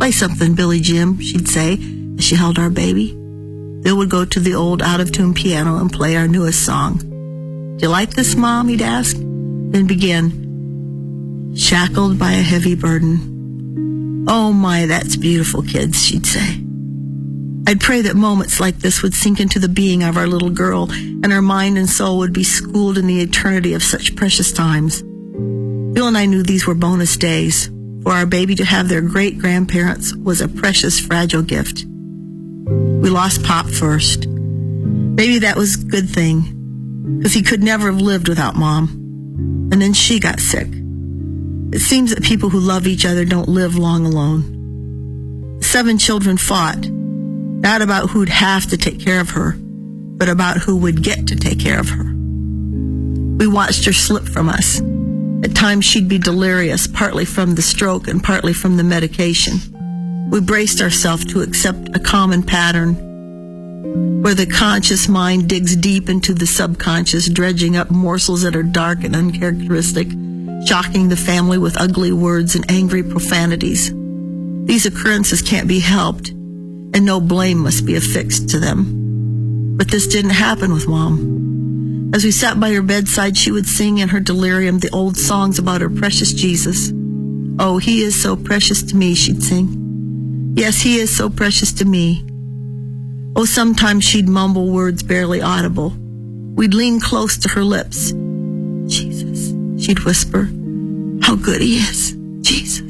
"Play something, Billy Jim," she'd say as she held our baby. Bill would go to the old out-of-tune piano and play our newest song. "Do you like this, Mom?" he'd ask, then begin, "Shackled by a heavy burden. Oh my, that's beautiful, kids," she'd say. I'd pray that moments like this would sink into the being of our little girl, and her mind and soul would be schooled in the eternity of such precious times. Bill and I knew these were bonus days. For our baby to have their great-grandparents was a precious, fragile gift. We lost Pop first. Maybe that was a good thing, because he could never have lived without Mom. And then she got sick. It seems that people who love each other don't live long alone. The 7 children fought, not about who'd have to take care of her, but about who would get to take care of her. We watched her slip from us. At times she'd be delirious, partly from the stroke and partly from the medication. We braced ourselves to accept a common pattern where the conscious mind digs deep into the subconscious, dredging up morsels that are dark and uncharacteristic, shocking the family with ugly words and angry profanities. These occurrences can't be helped, and no blame must be affixed to them. But this didn't happen with Mom. As we sat by her bedside, she would sing in her delirium the old songs about her precious Jesus. "Oh, he is so precious to me," she'd sing. "Yes, he is so precious to me." Oh, sometimes she'd mumble words barely audible. We'd lean close to her lips. "Jesus," she'd whisper. "How good he is, Jesus."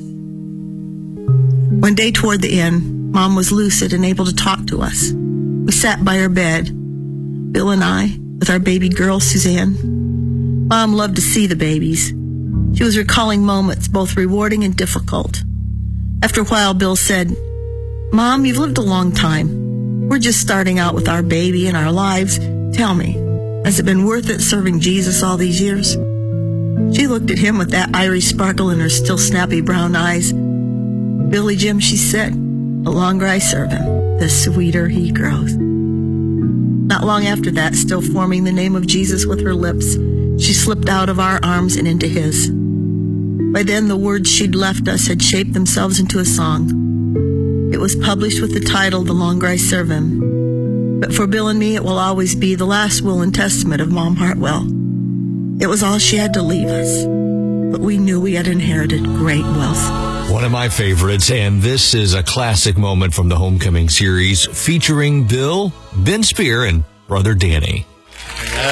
One day toward the end, Mom was lucid and able to talk to us. We sat by her bed, Bill and I, with our baby girl, Suzanne. Mom loved to see the babies. She was recalling moments both rewarding and difficult. After a while, Bill said, "Mom, you've lived a long time. We're just starting out with our baby and our lives. Tell me, has it been worth it serving Jesus all these years?" She looked at him with that Irish sparkle in her still snappy brown eyes. "Billy Jim," she said, "the longer I serve him, the sweeter he grows." Not long after that, still forming the name of Jesus with her lips, she slipped out of our arms and into his. By then, the words she'd left us had shaped themselves into a song. It was published with the title, "The Longer I Serve Him." But for Bill and me, it will always be the last will and testament of Mom Hartwell. It was all she had to leave us, but we knew we had inherited great wealth. One of my favorites, and this is a classic moment from the Homecoming series featuring Bill, Ben Spear, and Brother Danny.